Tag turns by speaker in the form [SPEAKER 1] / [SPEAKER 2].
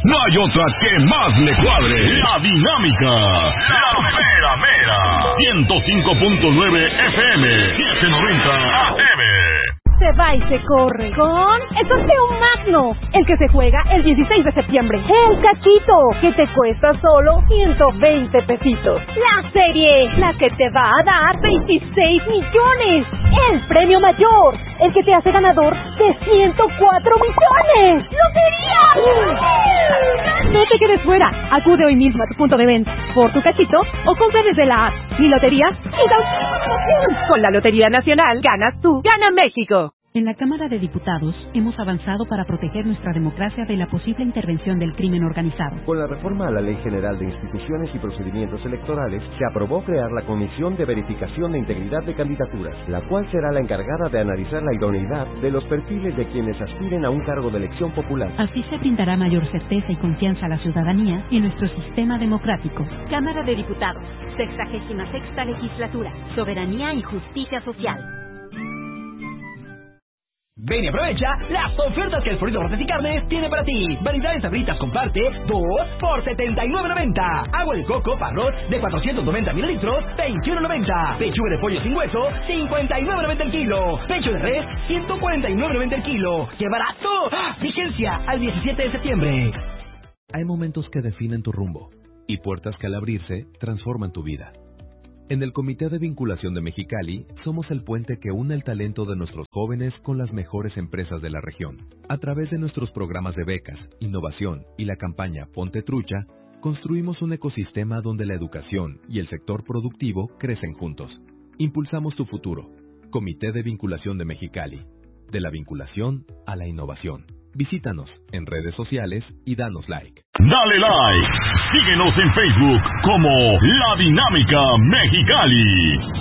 [SPEAKER 1] No hay otra que más le cuadre. La dinámica. La mera mera. 105.9 FM. 790 AM.
[SPEAKER 2] Se va y se corre con el sorteo magno, el que se juega el 16 de septiembre. El cachito, que te cuesta solo 120 pesitos. La serie, la que te va a dar 26 millones. El premio mayor, el que te hace ganador de 104 millones. ¡Lotería! No te quedes fuera. Acude hoy mismo a tu punto de venta por tu cachito o compra desde la app. Mi lotería y da. Con la Lotería Nacional ganas tú, gana México.
[SPEAKER 3] En la Cámara de Diputados hemos avanzado para proteger nuestra democracia de la posible intervención del crimen organizado.
[SPEAKER 4] Con la reforma a la Ley General de Instituciones y Procedimientos Electorales, se aprobó crear la Comisión de Verificación de Integridad de Candidaturas, la cual será la encargada de analizar la idoneidad de los perfiles de quienes aspiren a un cargo de elección popular.
[SPEAKER 3] Así se brindará mayor certeza y confianza a la ciudadanía en nuestro sistema democrático.
[SPEAKER 5] Cámara de Diputados, 66ª Legislatura, Soberanía y Justicia Social.
[SPEAKER 6] Ven y aprovecha las ofertas que el Florido Rotes y Carnes tiene para ti. Variedades sabritas comparte 2 por $79.90. Agua de coco Parrot de 490 mililitros, $21.90. Pechuga de pollo sin hueso, $59.90 el kilo. Pecho de res, $149.90 el kilo. ¡Qué barato! Vigencia al 17 de septiembre.
[SPEAKER 7] Hay momentos que definen tu rumbo y puertas que al abrirse transforman tu vida. En el Comité de Vinculación de Mexicali, somos el puente que une el talento de nuestros jóvenes con las mejores empresas de la región. A través de nuestros programas de becas, innovación y la campaña Ponte Trucha, construimos un ecosistema donde la educación y el sector productivo crecen juntos. Impulsamos tu futuro. Comité de Vinculación de Mexicali. De la vinculación a la innovación. Visítanos en redes sociales y danos like.
[SPEAKER 1] Dale like. Síguenos en Facebook como La Dinámica Mexicali.